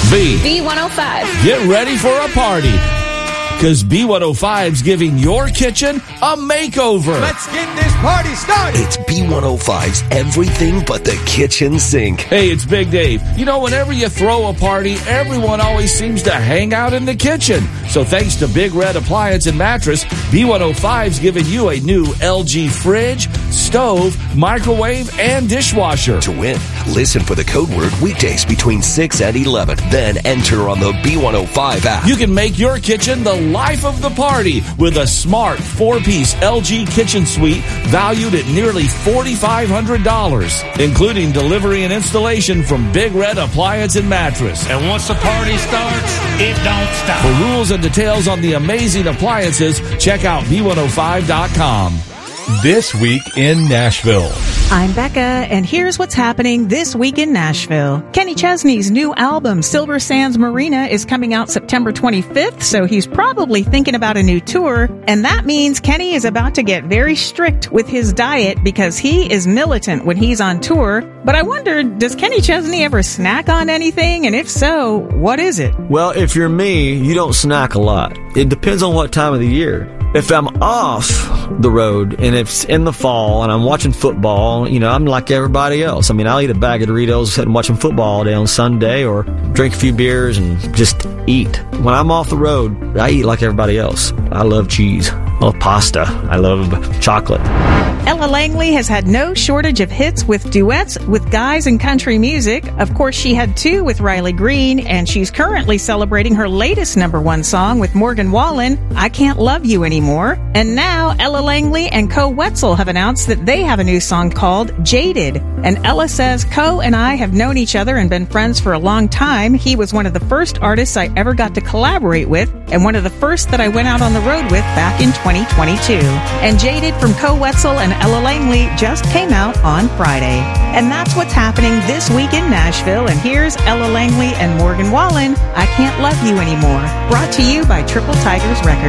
B105. Get ready for a party, because B105's giving your kitchen a makeover. Let's get this party started. It's B105's everything but the kitchen sink. Hey, it's Big Dave. You know, whenever you throw a party, everyone always seems to hang out in the kitchen. So thanks to Big Red Appliance and Mattress, B105's giving you a new LG fridge, stove, microwave, and dishwasher. To win, listen for the code word weekdays between 6 and 11. Then enter on the B105 app. You can make your kitchen the life of the party with a smart 4-piece LG kitchen suite valued at nearly $4,500, including delivery and installation from Big Red Appliance and Mattress. And once the party starts, it don't stop. For rules and details on the amazing appliances, check out B105.com. This week in Nashville. I'm Becca, and here's what's happening this week in Nashville. Kenny Chesney's new album, Silver Sands Marina, is coming out September 25th, so he's probably thinking about a new tour, and that means Kenny is about to get very strict with his diet because he is militant when he's on tour. But I wondered, does Kenny Chesney ever snack on anything? And if so, what is it? Well, if you're me, you don't snack a lot. It depends on what time of the year. If I'm off the road and it's in the fall and I'm watching football, you know, I'm like everybody else. I mean, I'll eat a bag of Doritos sitting watching football all day on Sunday, or drink a few beers and just eat. When I'm off the road, I eat like everybody else. I love cheese. I love pasta. I love chocolate. Ella Langley has had no shortage of hits with duets with guys in country music. Of course, she had 2 with Riley Green, and she's currently celebrating her latest #1 song with Morgan Wallen, I Can't Love You Anymore. And now Ella Langley and Co Wetzel have announced that they have a new song called Jaded. And Ella says, Co and I have known each other and been friends for a long time. He was one of the first artists I ever got to collaborate with, and one of the first that I went out on the road with back in 2022. And Jaded from Co Wetzel and Ella Langley just came out on Friday. And that's what's happening this week in Nashville. And here's Ella Langley and Morgan Wallen, I Can't Love You Anymore. Brought to you by Triple Tigers Records.